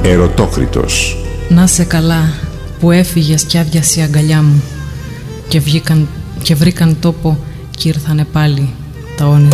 Ερωτόκριτος. Να σε καλά που έφυγες κι άδειασε η αγκαλιά μου και βρήκαν τόπο κι ήρθανε πάλι τα όνειρα.